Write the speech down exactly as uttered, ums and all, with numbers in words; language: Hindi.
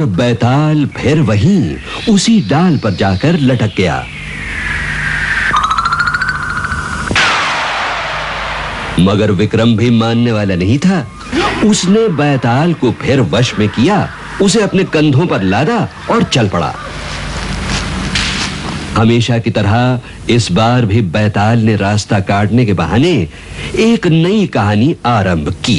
और बैताल फिर वहीं उसी डाल पर जाकर लटक गया। मगर विक्रम भी मानने वाला नहीं था। उसने बैताल को फिर वश में किया, उसे अपने कंधों पर लादा और चल पड़ा। हमेशा की तरह इस बार भी बैताल ने रास्ता काटने के बहाने एक नई कहानी आरंभ की।